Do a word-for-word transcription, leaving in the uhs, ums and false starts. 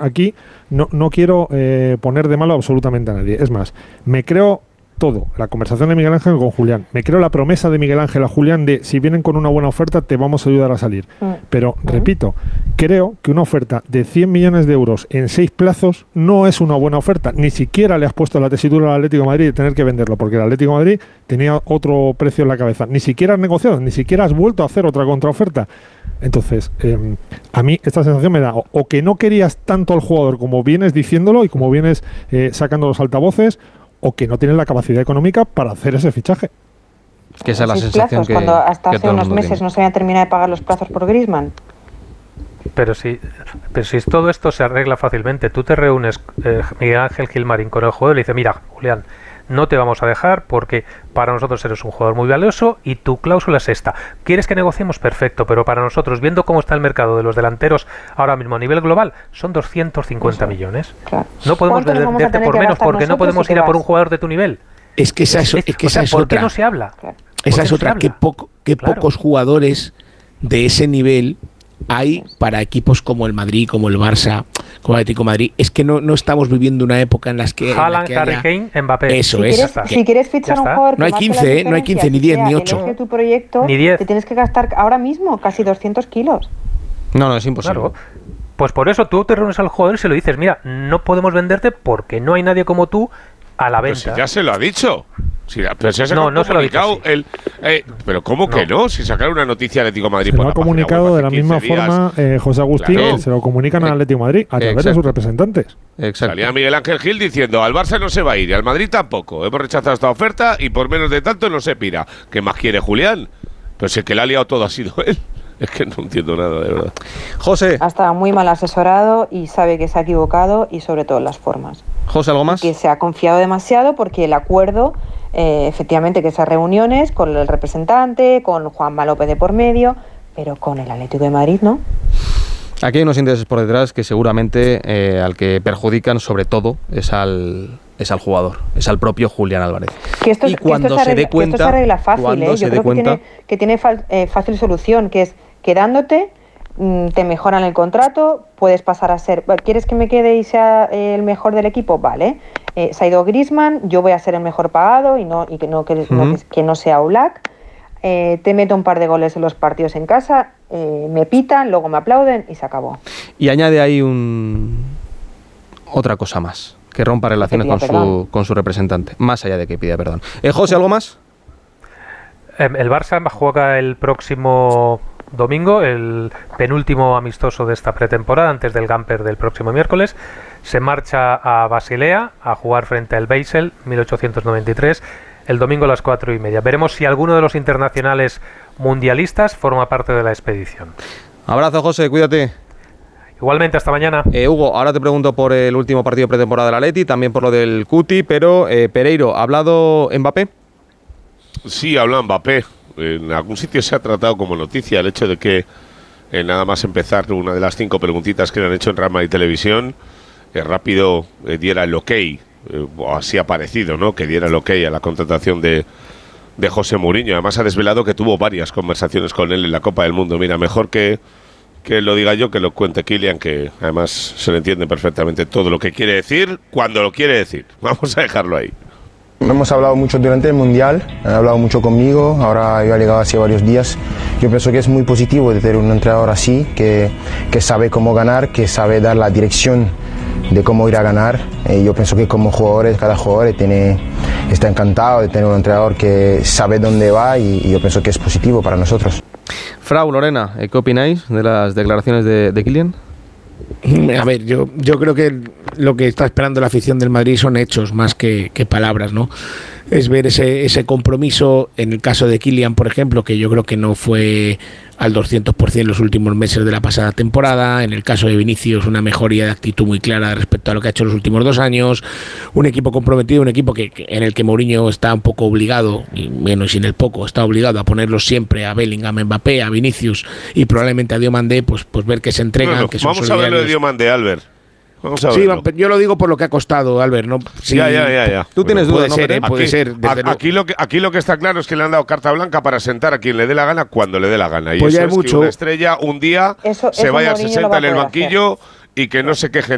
aquí no, no quiero eh, poner de malo absolutamente a nadie. Es más, me creo todo, la conversación de Miguel Ángel con Julián, me creo la promesa de Miguel Ángel a Julián de si vienen con una buena oferta te vamos a ayudar a salir. Mm. Pero, mm. repito, creo que una oferta de cien millones de euros en seis plazos no es una buena oferta. Ni siquiera le has puesto la tesitura al Atlético de Madrid de tener que venderlo, porque el Atlético de Madrid tenía otro precio en la cabeza. Ni siquiera has negociado, ni siquiera has vuelto a hacer otra contraoferta. Entonces, eh, a mí esta sensación me da o, o que no querías tanto al jugador como vienes diciéndolo y como vienes eh, sacando los altavoces, o que no tienes la capacidad económica para hacer ese fichaje. Que esa es la Seis sensación plazos, que cuando hasta que hace unos meses tiene. No se había terminado de pagar los plazos por Griezmann. Pero si, pero si todo esto se arregla fácilmente, tú te reúnes, eh, Miguel Ángel Gilmarín, con el jugador y le dice, mira, Julián, no te vamos a dejar porque para nosotros eres un jugador muy valioso y tu cláusula es esta. ¿Quieres que negociemos? Perfecto, pero para nosotros, viendo cómo está el mercado de los delanteros ahora mismo a nivel global, son doscientos cincuenta millones. Claro. No podemos venderte por menos porque no podemos ir a por un jugador de tu nivel. Es que esa es, es, es, que esa o sea, es ¿por otra. qué no se habla? Claro. Esa es otra, que, poco, que claro. pocos jugadores de ese nivel hay para equipos como el Madrid, como el Barça, como el Atlético de Madrid. Es que no, no estamos viviendo una época en las que... Haaland, Harry Kane, Mbappé. Eso si es. Quieres, que, si quieres fichar un jugador... No hay quince, ¿eh? No hay quince, ni diez, ni ocho. Tu proyecto, ni diez. Te tienes que gastar ahora mismo casi doscientos kilos. No, no, es imposible. Claro. Pues por eso tú te reúnes al jugador y se lo dices, mira, no podemos venderte porque no hay nadie como tú a la venta. Pero si ya se lo ha dicho. Si, pero si no, no se lo ha dicho. El, eh, pero ¿cómo no. que no? Si sacaron una noticia Atlético de Madrid se por lo la ha comunicado de la misma días. forma eh, José Agustín, claro. que se lo comunican al Atlético de Madrid a través Exacto. de sus representantes. Exacto. Salía Miguel Ángel Gil diciendo, al Barça no se va a ir y al Madrid tampoco. Hemos rechazado esta oferta y por menos de tanto no se pira. ¿Qué más quiere Julián? Pero si el que le ha liado todo ha sido él. Es que no entiendo nada, de verdad. José. Ha estado muy mal asesorado y sabe que se ha equivocado y sobre todo las formas. José, ¿algo más? Que se ha confiado demasiado porque el acuerdo, eh, efectivamente, que esas reuniones con el representante, con Juanma López de por medio, pero con el Atlético de Madrid, ¿no? Aquí hay unos intereses por detrás que seguramente eh, al que perjudican sobre todo es al... es al jugador, es al propio Julián Álvarez. Que esto, y cuando que esto se, se dé cuenta, que esto se arregla fácil, ¿eh? Yo creo que tiene, que tiene fa- eh, fácil solución, que es quedándote, mmm, te mejoran el contrato, puedes pasar a ser, ¿quieres que me quede y sea eh, el mejor del equipo? Vale, eh, se ha ido Griezmann, yo voy a ser el mejor pagado y no y que no que, uh-huh. no, que, que no sea Oblak. Eh, te meto un par de goles en los partidos en casa, eh, me pitan, luego me aplauden y se acabó. Y añade ahí un otra cosa más. Que rompa relaciones que con su, con su representante, más allá de que pida perdón. Eh, José, ¿algo más? El Barça juega el próximo domingo, el penúltimo amistoso de esta pretemporada, antes del Gamper del próximo miércoles. Se marcha a Basilea a jugar frente al Basel, mil ochocientos noventa y tres, el domingo a las cuatro y media. Veremos si alguno de los internacionales mundialistas forma parte de la expedición. Abrazo, José, cuídate. Igualmente, hasta mañana. Eh, Hugo, ahora te pregunto por el último partido pretemporada del Atleti, también por lo del Cuti, pero eh, Pereiro, ¿ha hablado Mbappé? Sí, ha hablado Mbappé. En algún sitio se ha tratado como noticia el hecho de que, eh, nada más empezar una de las cinco preguntitas que le han hecho en Real Madrid Televisión, eh, rápido eh, diera el ok, eh, o así ha parecido, ¿no? Que diera el ok a la contratación de, de José Mourinho. Además ha desvelado que tuvo varias conversaciones con él en la Copa del Mundo. Mira, mejor que... que lo diga yo, que lo cuente Kylian, que además se le entiende perfectamente todo lo que quiere decir, cuando lo quiere decir. Vamos a dejarlo ahí. Hemos hablado mucho durante el Mundial, han hablado mucho conmigo, ahora yo he llegado hace varios días. Yo pienso que es muy positivo de tener un entrenador así, que, que sabe cómo ganar, que sabe dar la dirección de cómo ir a ganar. Eh, yo pienso que como jugadores, cada jugador tiene, está encantado de tener un entrenador que sabe dónde va y, y yo pienso que es positivo para nosotros. Frau, Lorena, ¿qué opináis de las declaraciones de, de Kylian? A ver, yo, yo creo que lo que está esperando la afición del Madrid son hechos más que, que palabras, ¿no? Es ver ese, ese compromiso, en el caso de Kylian, por ejemplo, que yo creo que no fue al doscientos por ciento en los últimos meses de la pasada temporada. En el caso de Vinicius, una mejoría de actitud muy clara respecto a lo que ha hecho en los últimos dos años. Un equipo comprometido, un equipo que, que en el que Mourinho está un poco obligado, y menos sin el poco, está obligado a ponerlos siempre a Bellingham, a Mbappé, a Vinicius y probablemente a Diomandé, pues, pues ver que se entregan, bueno, que son vamos solidarios. A ver lo de Diomandé, Albert. Vamos a sí, verlo. yo lo digo por lo que ha costado, Albert. ¿no? Sí, ya, ya, ya, ya. Tú tienes bueno, dudas, puede ¿no? ser, puede aquí, ser. A, aquí, lo que, aquí lo que está claro es que le han dado carta blanca para sentar a quien le dé la gana cuando le dé la gana. Y pues eso ya es mucho. que una estrella un día eso, se eso vaya a Mourinho sesenta en el hacer. banquillo y que no se quejen